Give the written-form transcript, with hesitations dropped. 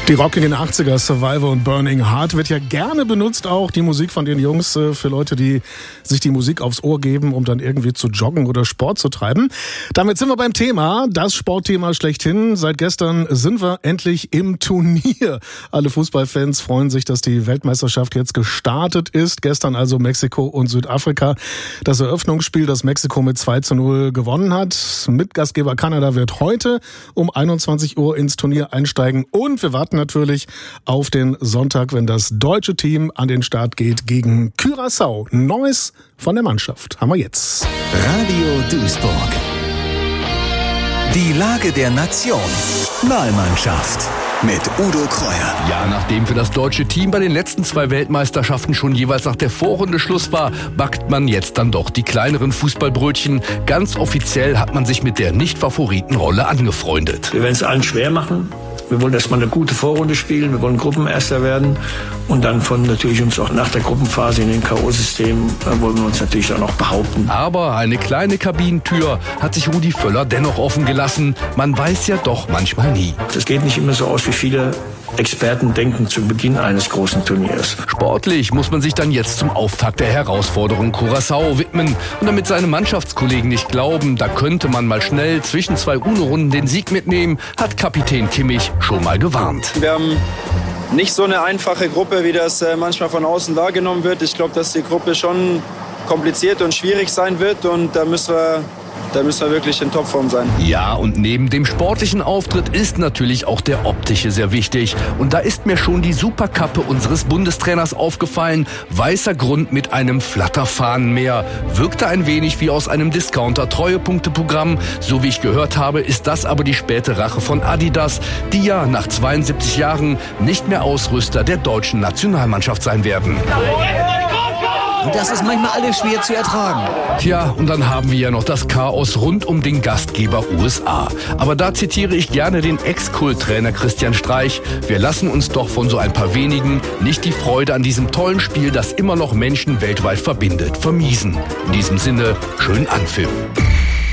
Die rockigen 80er, Survivor und Burning Heart wird ja gerne benutzt, auch die Musik von den Jungs, für Leute, die sich die Musik aufs Ohr geben, um dann irgendwie zu joggen oder Sport zu treiben. Damit sind wir beim Thema, das Sportthema schlechthin. Seit gestern sind wir endlich im Turnier. Alle Fußballfans freuen sich, dass die Weltmeisterschaft jetzt gestartet ist. Gestern also Mexiko und Südafrika. Das Eröffnungsspiel, das Mexiko mit 2:0 gewonnen hat. Mitgastgeber Kanada wird heute um 21 Uhr ins Turnier einsteigen und wir warten natürlich auf den Sonntag, wenn das deutsche Team an den Start geht gegen Curaçao. Neues von der Mannschaft haben wir jetzt. Radio Duisburg. Die Lage der Nation. Wahlmannschaft. Mit Udo Kreuer. Ja, nachdem für das deutsche Team bei den letzten 2 Weltmeisterschaften schon jeweils nach der Vorrunde Schluss war, backt man jetzt dann doch die kleineren Fußballbrötchen. Ganz offiziell hat man sich mit der Nicht-Favoritenrolle angefreundet. Wir werden es allen schwer machen. Wir wollen erstmal eine gute Vorrunde spielen, wir wollen Gruppenerster werden und dann natürlich uns auch nach der Gruppenphase in den K.O.-System wollen wir uns natürlich dann auch behaupten. Aber eine kleine Kabinentür hat sich Rudi Völler dennoch offen gelassen. Man weiß ja doch manchmal nie. Das geht nicht immer so aus, wie viele Experten denken zu Beginn eines großen Turniers. Sportlich muss man sich dann jetzt zum Auftakt der Herausforderung Curaçao widmen. Und damit seine Mannschaftskollegen nicht glauben, da könnte man mal schnell zwischen 2 UNO-Runden den Sieg mitnehmen, hat Kapitän Kimmich schon mal gewarnt. Wir haben nicht so eine einfache Gruppe, wie das manchmal von außen wahrgenommen wird. Ich glaube, dass die Gruppe schon kompliziert und schwierig sein wird und da müssen wir wirklich in Topform sein. Ja, und neben dem sportlichen Auftritt ist natürlich auch der optische sehr wichtig. Und da ist mir schon die Superkappe unseres Bundestrainers aufgefallen. Weißer Grund mit einem Flatterfahnenmeer. Wirkte ein wenig wie aus einem Discounter-Treuepunkteprogramm. So wie ich gehört habe, ist das aber die späte Rache von Adidas, die ja nach 72 Jahren nicht mehr Ausrüster der deutschen Nationalmannschaft sein werden. Und das ist manchmal alles schwer zu ertragen. Tja, und dann haben wir ja noch das Chaos rund um den Gastgeber USA. Aber da zitiere ich gerne den Ex-Kult-Trainer Christian Streich. Wir lassen uns doch von so ein paar wenigen nicht die Freude an diesem tollen Spiel, das immer noch Menschen weltweit verbindet, vermiesen. In diesem Sinne, schönen Anpfiff.